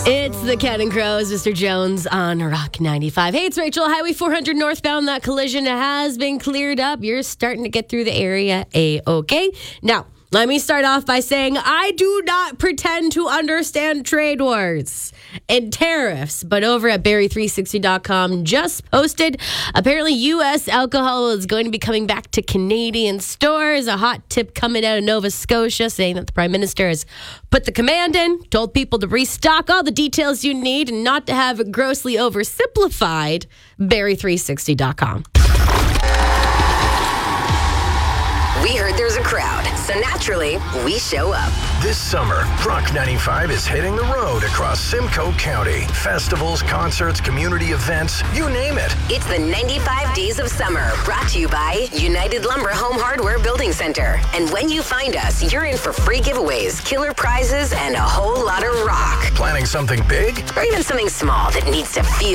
It's the Ken Crows, Mr. Jones on Rock 95. Hey, it's Rachel. Highway 400 northbound. That collision has been cleared up. You're starting to get through the area A-okay. Now, let me start off by saying I do not pretend to understand trade wars and tariffs, but over at Barrie360.com just posted, apparently U.S. alcohol is going to be coming back to Canadian stores. A hot tip coming out of Nova Scotia saying that the Prime Minister has put the command in, told people to restock all the details you need and not to have it grossly oversimplified. Barrie360.com. We heard there's a crowd, so naturally, we show up. This summer, Rock 95 is hitting the road across Simcoe County. Festivals, concerts, community events, you name it. It's the 95 Days of Summer, brought to you by United Lumber Home Hardware Building Center. And when you find us, you're in for free giveaways, killer prizes, and a whole lot of rock. Planning something big? Or even something small that needs to feel